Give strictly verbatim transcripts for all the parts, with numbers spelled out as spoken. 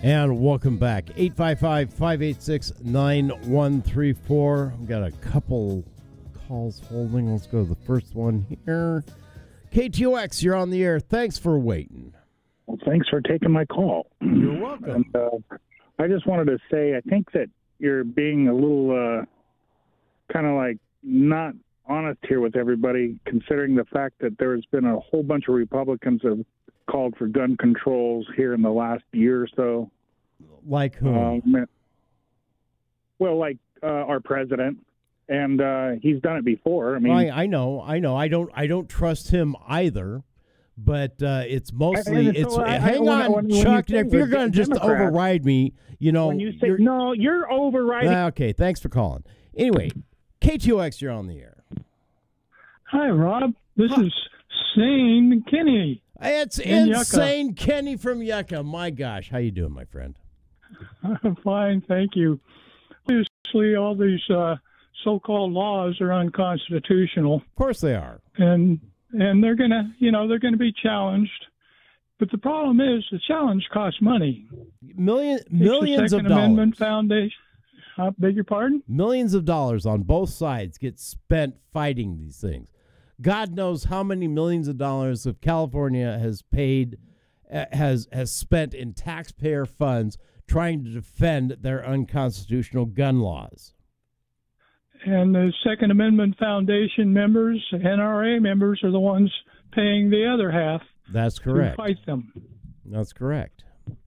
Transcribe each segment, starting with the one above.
And welcome back. eight five five, five eight six, nine one three four. We've got a couple calls holding. Let's go to the first one here. K T O X, you're on the air. Thanks for waiting. Well, thanks for taking my call. You're welcome. And, uh, I just wanted to say, I think that you're being a little uh, kind of like not honest here with everybody, considering the fact that there's been a whole bunch of Republicans that have called for gun controls here in the last year or so. Like who? Um, well, like uh, our president, and uh, he's done it before. I mean, I, I know, I know. I don't, I don't trust him either. But uh, it's mostly, and so it's. I- hang I- on, when- when Chuck. you say If you're we're going to just Democrats, override me, you know. when you say you're, no, you're overriding. Ah, okay, thanks for calling. Anyway, K T O X, you're on the air. Hi, Rob. This Hi. is Sane Kenny. It's In Yucca. insane, Kenny from Yucca. My gosh, how you doing, my friend? I'm fine, thank you. Obviously, all these uh, so-called laws are unconstitutional, Of course they are. and and they're gonna, you know, they're gonna be challenged. But the problem is, the challenge costs money. Million, It's millions the of Second Amendment dollars. Foundation. I beg your pardon? Millions of dollars on both sides get spent fighting these things. God knows how many millions of dollars of California has paid, uh, has has spent in taxpayer funds trying to defend their unconstitutional gun laws. And the Second Amendment Foundation members, N R A members, are the ones paying the other half That's to correct. fight them. That's correct.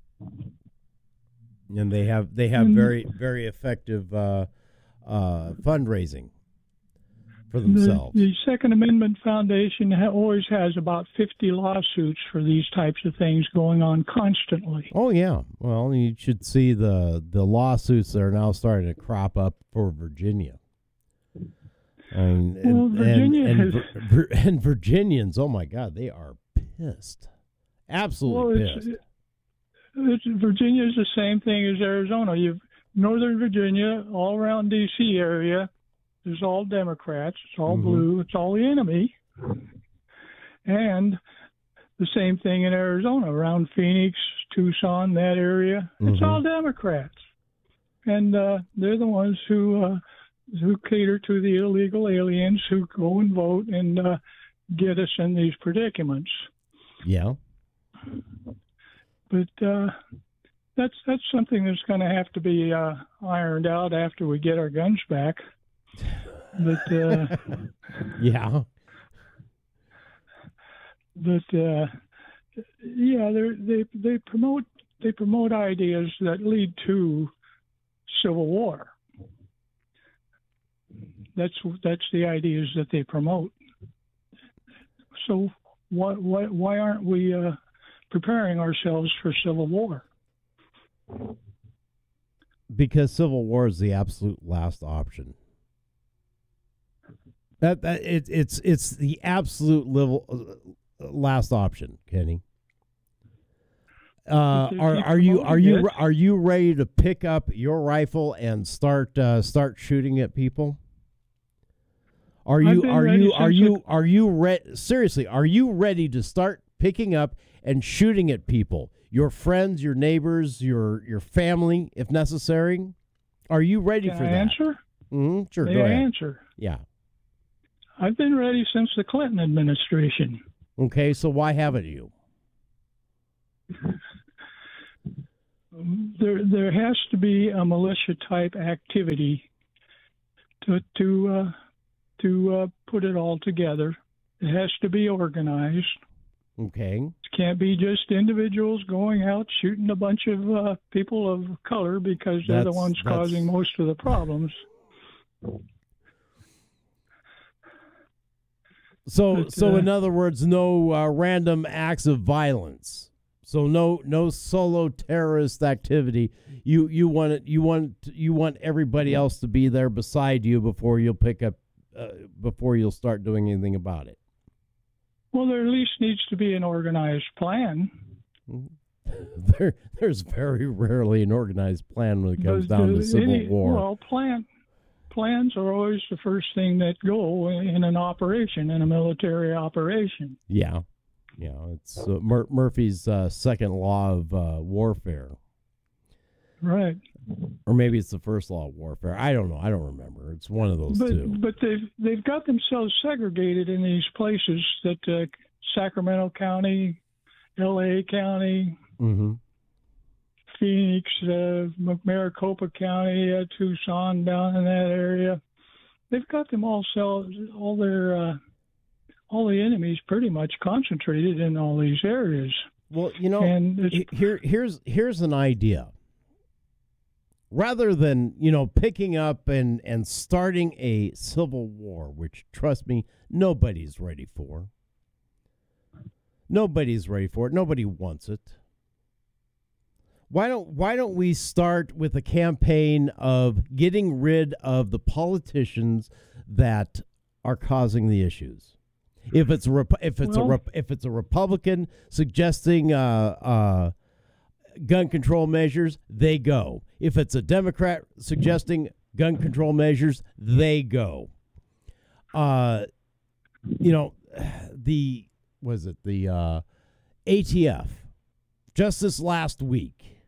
And they have they have Mm. very very effective uh, uh, fundraising for The, themselves. the Second Amendment Foundation ha- always has about fifty lawsuits for these types of things going on constantly. Oh yeah, well you should see the the lawsuits that are now starting to crop up for Virginia. I mean, Well, and, Virginia and, and, has- Vir- Vir- and Virginians, oh my God, they are pissed, absolutely Well, pissed. it's, it's, Virginia is the same thing as Arizona. You've Northern Virginia, all around D C area, is all Democrats. It's all Mhm. blue. It's all the enemy. And the same thing in Arizona, around Phoenix, Tucson, that area. It's Mhm. all Democrats, and uh, they're the ones who uh, who cater to the illegal aliens who go and vote and uh, get us in these predicaments. Yeah, But uh, that's that's something that's going to have to be uh, ironed out after we get our guns back. But uh, yeah. but uh, yeah, they they they promote they promote ideas that lead to civil war. That's that's the ideas that they promote. So why why why aren't we uh, preparing ourselves for civil war? Because civil war is the absolute last option. That that it, it's it's the absolute level uh, last option, Kenny. Uh, But they are keep are you are promoting you it. are you ready to pick up your rifle and start uh, start shooting at people? Are I've you been are ready you are since you are you re- seriously? Are you ready to start picking up and shooting at people? Your friends, your neighbors, your your family, if necessary. Are you ready Can for I that? answer? Mm-hmm. Sure, May go I ahead. answer? Yeah. I've been ready since the Clinton administration. Okay, so why haven't you? There, there has to be a militia type activity to to uh, to uh, put it all together. It has to be organized. Okay. It can't be just individuals going out shooting a bunch of uh, people of color because they're the That's- ones that's- causing most of the problems. So, But, so uh, in other words, no uh, random acts of violence. So no, no solo terrorist activity. You, you want it. You want, you want everybody else to be there beside you before you'll pick up, uh, before you'll start doing anything about it. Well, there at least needs to be an organized plan. There, there's very rarely an organized plan when it comes But, down uh, to civil any- war. Well, plan plans are always the first thing that go in an operation, in a military operation. Yeah, yeah. It's uh, Mur- Murphy's uh, second law of uh, warfare. Right. Or maybe it's the first law of warfare. I don't know. I don't remember. It's one of those But two. but they've they've got themselves segregated in these places that uh, Sacramento County, L A County, Mm-hmm. Phoenix, uh, Maricopa County, uh, Tucson, down in that area. They've got them all sell all their uh, all the enemies pretty much concentrated in all these areas. Well, you know, And it's- he- here here's here's an idea. Rather than, you know, picking up and, and starting a civil war, which, trust me, nobody's ready for. Nobody's ready for it. Nobody wants it. Why don't why don't we start with a campaign of getting rid of the politicians that are causing the issues? If it's a Rep- if it's Well- a Rep- if it's a Republican suggesting uh, uh, gun control measures, they go. If it's a Democrat suggesting gun control measures, they go. Uh, you know, the was it the uh, A T F just this last week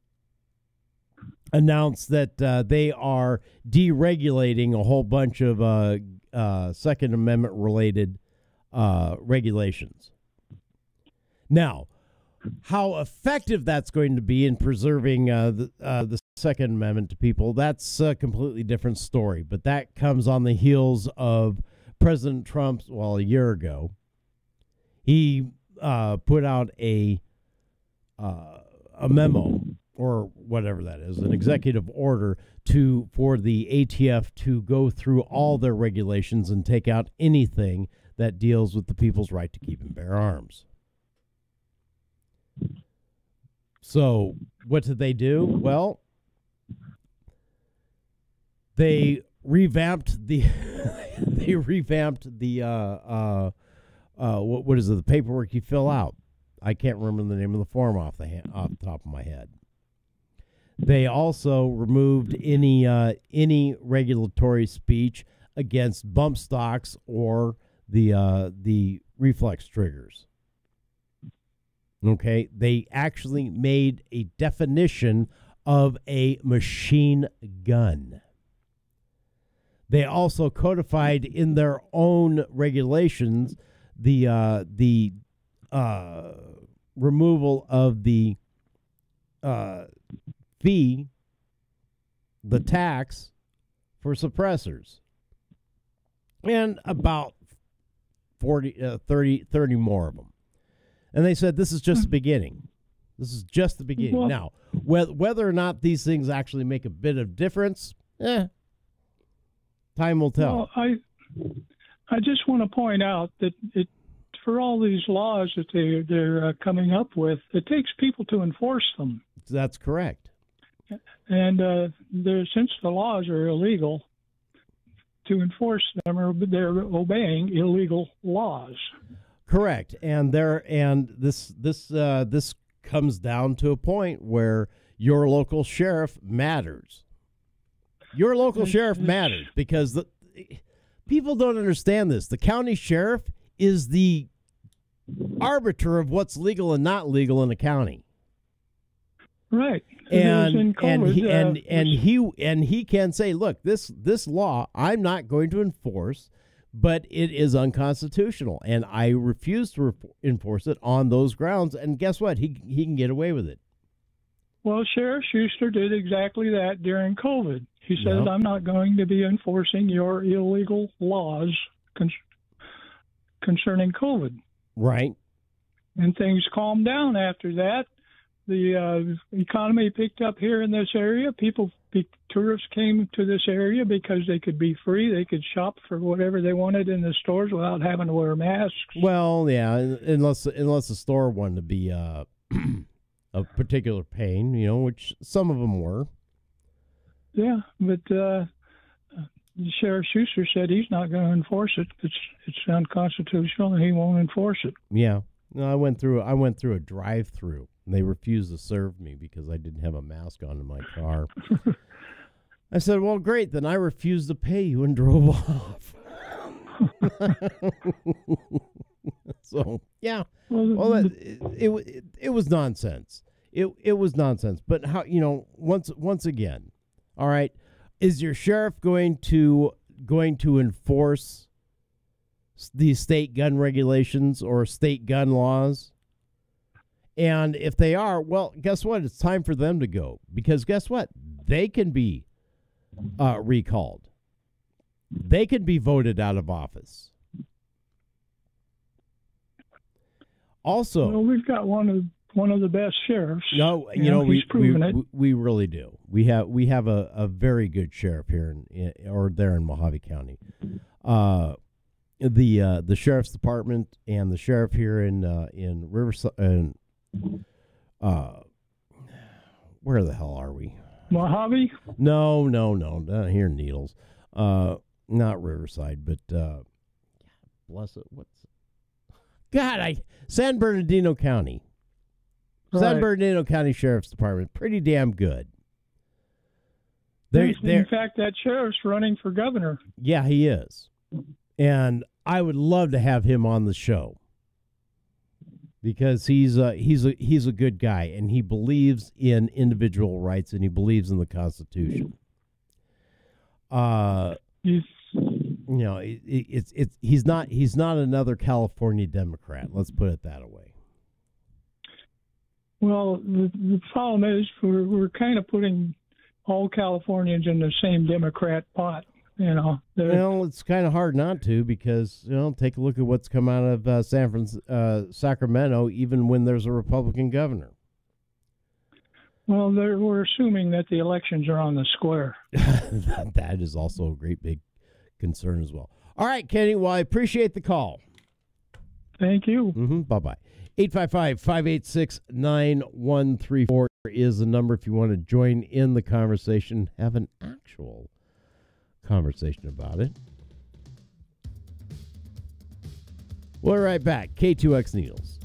announced that uh, they are deregulating a whole bunch of uh, uh, Second Amendment related uh, regulations. Now, how effective that's going to be in preserving uh, the, uh, the Second Amendment to people, that's a completely different story. But that comes on the heels of President Trump's, well, a year ago, he uh, put out a uh, a memo or whatever that is, an executive order to for the A T F to go through all their regulations and take out anything that deals with the people's right to keep and bear arms. So what did they do? Well, they revamped the they revamped the uh, uh, uh, what what is it? The paperwork you fill out. I can't remember the name of the form off the hand, off the top of my head. They also removed any uh, any regulatory speech against bump stocks or the uh, the reflex triggers. Okay, they actually made a definition of a machine gun. They also codified in their own regulations the uh, the uh, removal of the uh, fee, the tax for suppressors, and about forty, uh, thirty, thirty more of them. And they said this is just the beginning. This is just the beginning. Well, now, whether, whether or not these things actually make a bit of difference, eh, time will tell. Well, I I just want to point out that it for all these laws that they they're uh, coming up with, it takes people to enforce them. That's correct. And uh, there, since the laws are illegal, to enforce them, or they're obeying illegal laws. Correct. And there and this this uh, this comes down to a point where your local sheriff matters. Your local sheriff matters because the people don't understand this. The county sheriff is the arbiter of what's legal and not legal in the county. Right. And in and COVID, he, uh, and and he and he can say, look, this this law I'm not going to enforce, but it is unconstitutional, and I refuse to re- enforce it on those grounds. And guess what? He he can get away with it. Well, Sheriff Schuster did exactly that during COVID. He says, Yep. I'm not going to be enforcing your illegal laws con- concerning COVID. Right. And things calmed down after that. The uh, economy picked up here in this area. People, be, tourists came to this area because they could be free. They could shop for whatever they wanted in the stores without having to wear masks. Well, yeah, unless unless the store wanted to be uh, a particular pain, you know, which some of them were. Yeah, but uh, Sheriff Schuster said he's not going to enforce it. It's it's unconstitutional, and he won't enforce it. Yeah, no, I went through I went through a drive-through, and they refused to serve me because I didn't have a mask on in my car. I said, "Well, great, then I refuse to pay you," and drove off. So yeah, Well, well, it it, it, it was nonsense. It it was nonsense. But how you know once once again, all right, is your sheriff going to going to enforce these state gun regulations or state gun laws? And if they are, well, guess what? It's time for them to go, because guess what? They can be uh, recalled. They can be voted out of office. Also, well, we've got one of one of the best sheriffs. No, you, you know, know, we, he's proven we, it. we we really do. We have we have a, a very good sheriff here in, in or there in Mojave County. Uh, the uh, the sheriff's department and the sheriff here in uh, in Riverside. And, uh, where the hell are we? Mojave? No, no, no, down here in Needles. Uh, not Riverside, but uh, bless it. What's God? I San Bernardino County. Right. San Bernardino County Sheriff's Department, pretty damn good. They're, In they're, fact, that sheriff's running for governor. yeah, he is. And I would love to have him on the show, because he's a, he's a, he's a good guy, and he believes in individual rights, and he believes in the Constitution. Uh, He's, you know, it, it, it's it's he's not he's not another California Democrat. Let's put it that way. well, the, the problem is we're, we're kind of putting all Californians in the same Democrat pot. You know, They're- Well, it's kind of hard not to, because, you know, take a look at what's come out of uh, San Francisco, uh, Sacramento, even when there's a Republican governor. well, they're, we're assuming that the elections are on the square. That is also a great big concern as well. All right, Kenny, well, I appreciate the call. Thank you. Mm-hmm. Bye-bye. eight five five, five eight six, nine one three four is the number if you want to join in the conversation, have an actual conversation about it. We'll be right back. K two X Needles.